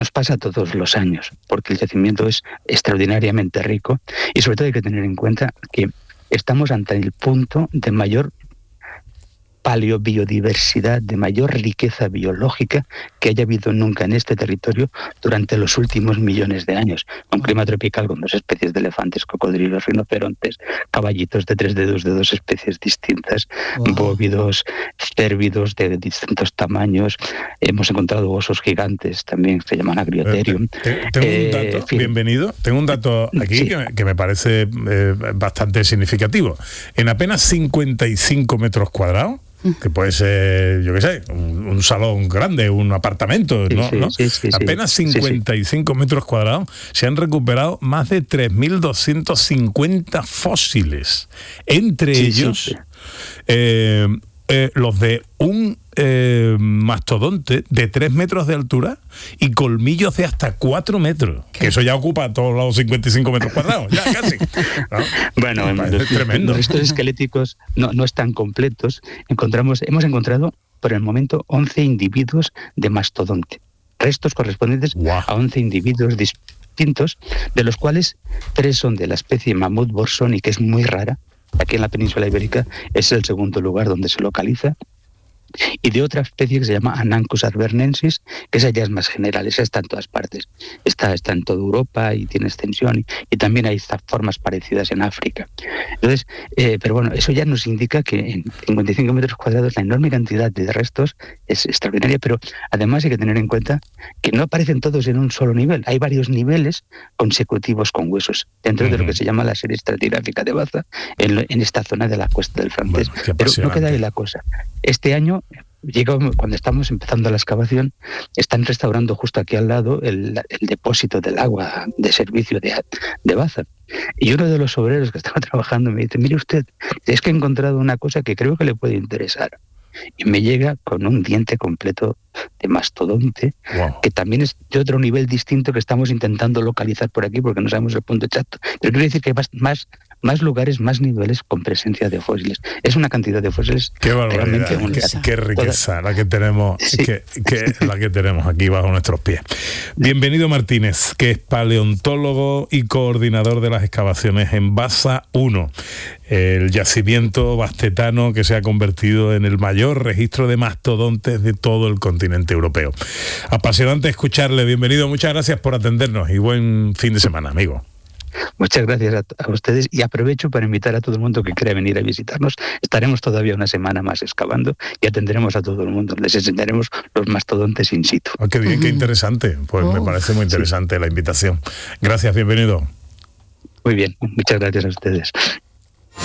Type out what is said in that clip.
nos pasa todos los años, porque el yacimiento es extraordinariamente rico y sobre todo hay que tener en cuenta que estamos ante el punto de mayor paleobiodiversidad, de mayor riqueza biológica que haya habido nunca en este territorio durante los últimos millones de años. Un clima tropical con 2 especies de elefantes, cocodrilos, rinocerontes, caballitos de 3 dedos de 2 especies distintas, bóvidos, cérvidos de distintos tamaños. Hemos encontrado osos gigantes también, que se llaman Agriotherium. Tengo un dato, bienvenido. Tengo un dato aquí sí, que me parece bastante significativo. En apenas 55 metros cuadrados, que puede ser, yo qué sé, un salón grande, un apartamento, ¿no? Apenas 55 metros cuadrados, se han recuperado más de 3.250 fósiles. Entre ellos, los de un mastodonte de 3 metros de altura y colmillos de hasta 4 metros. Que eso ya ocupa todos los 55 metros cuadrados, ya casi. ¿No? Bueno, es tremendo. Los restos esqueléticos no están completos. Hemos encontrado, por el momento, 11 individuos de mastodonte. Restos correspondientes a 11 individuos distintos, de los cuales 3 son de la especie mamut borsoni, que es muy rara. Aquí en la península ibérica es el segundo lugar donde se localiza, y de otra especie que se llama Anancus arvernensis, que esa ya es más general, esa está en todas partes, está en toda Europa y tiene extensión, y también hay formas parecidas en África. Entonces, pero bueno, eso ya nos indica que en 55 metros cuadrados la enorme cantidad de restos es extraordinaria, pero además hay que tener en cuenta que no aparecen todos en un solo nivel, hay varios niveles consecutivos con huesos, dentro de lo que se llama la serie estratigráfica de Baza, en esta zona de la Costa del Francés. Bueno, pero no queda ahí la cosa. Este año, cuando estamos empezando la excavación, están restaurando justo aquí al lado el depósito del agua de servicio de Baza. Y uno de los obreros que estaba trabajando me dice: mire usted, es que he encontrado una cosa que creo que le puede interesar. Y me llega con un diente completo de mastodonte, que también es de otro nivel distinto que estamos intentando localizar por aquí porque no sabemos el punto exacto. Pero quiero decir que hay más lugares, más niveles con presencia de fósiles. Es una cantidad de fósiles realmente única. Qué riqueza la que tenemos, la que tenemos aquí bajo nuestros pies. Bienvenido Martínez, que es paleontólogo y coordinador de las excavaciones en Baza 1, el yacimiento bastetano que se ha convertido en el mayor registro de mastodontes de todo el continente europeo. Apasionante escucharle. Bienvenido, muchas gracias por atendernos y buen fin de semana, amigo. Muchas gracias a ustedes, y aprovecho para invitar a todo el mundo que quiera venir a visitarnos. Estaremos todavía una semana más excavando y atenderemos a todo el mundo. Les enseñaremos los mastodontes in situ. Qué bien, qué interesante. Pues me parece muy interesante la invitación. Gracias, bienvenido. Muy bien, muchas gracias a ustedes.